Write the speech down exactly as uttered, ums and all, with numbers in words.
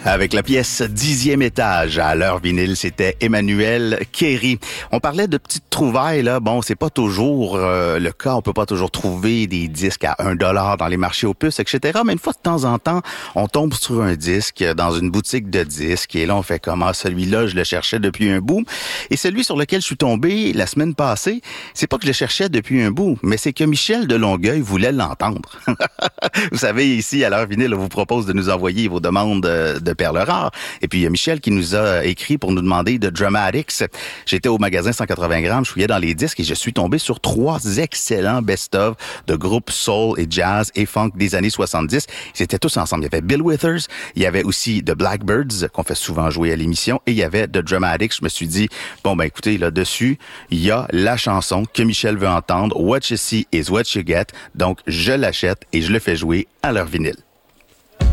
Avec la pièce Dixième étage à l'heure vinyle, c'était Emmanuel Kéry. On parlait de petites trouvailles, là. Bon, c'est pas toujours euh, le cas. On peut pas toujours trouver des disques à un dollar dans les marchés aux puces, et cetera. Mais une fois de temps en temps, on tombe sur un disque dans une boutique de disques. Et là, on fait comment? Celui-là, je le cherchais depuis un bout. Et celui sur lequel je suis tombé la semaine passée, c'est pas que je le cherchais depuis un bout, mais c'est que Michel de Longueuil voulait l'entendre. Vous savez, ici, à l'heure vinyle, on vous propose de nous envoyer vos demandes de perles rares. Et puis, il y a Michel qui nous a écrit pour nous demander de Dramatics. J'étais au magasin cent quatre-vingts grammes, je fouillais dans les disques et je suis tombé sur trois excellents best-of de groupes soul et jazz et funk des années soixante-dix. Ils étaient tous ensemble. Il y avait Bill Withers, il y avait aussi The Blackbirds, qu'on fait souvent jouer à l'émission, et il y avait The Dramatics. Je me suis dit, bon, ben écoutez, là-dessus, il y a la chanson que Michel veut entendre, What You See is What You Get. Donc, je l'achète et je le fais jouer à leur vinyle.